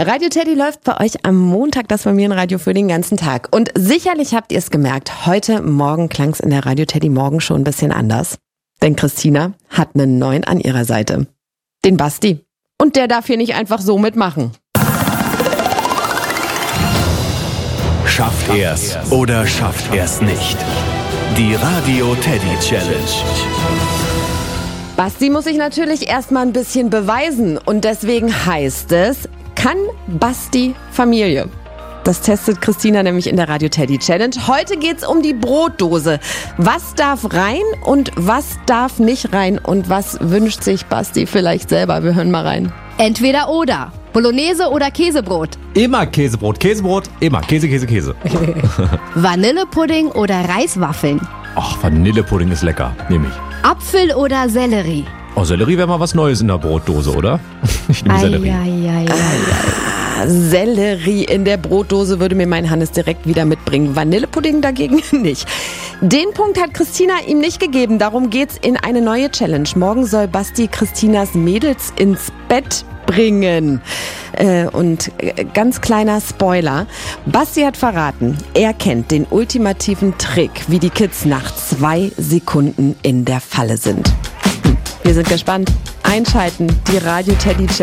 Radio Teddy läuft bei euch am Montag das Familienradio für den ganzen Tag. Und sicherlich habt ihr es gemerkt, heute Morgen klang es in der Radio Teddy Morgen schon ein bisschen anders. Denn Christina hat einen neuen an ihrer Seite. Den Basti. Und der darf hier nicht einfach so mitmachen. Schafft er's oder schafft er's nicht? Die Radio Teddy Challenge. Basti muss sich natürlich erstmal ein bisschen beweisen. Und deswegen heißt es, kann Basti Familie? Das testet Christina nämlich in der Radio Teddy Challenge. Heute geht's um die Brotdose. Was darf rein und was darf nicht rein? Und was wünscht sich Basti vielleicht selber? Wir hören mal rein. Entweder oder. Bolognese oder Käsebrot. Immer Käsebrot, Käsebrot, immer Käse. Vanillepudding oder Reiswaffeln. Ach, Vanillepudding ist lecker, nehme ich. Apfel oder Sellerie. Oh, Sellerie wäre mal was Neues in der Brotdose, oder? Ich nehme Sellerie. Sellerie in der Brotdose würde mir mein Hannes direkt wieder mitbringen. Vanillepudding dagegen nicht. Den Punkt hat Christina ihm nicht gegeben. Darum geht's in eine neue Challenge. Morgen soll Basti Christinas Mädels ins Bett bringen. Und ganz kleiner Spoiler. Basti hat verraten, er kennt den ultimativen Trick, wie die Kids nach 2 Sekunden in der Falle sind. Wir sind gespannt. Einschalten, die Radio Teddy Challenge.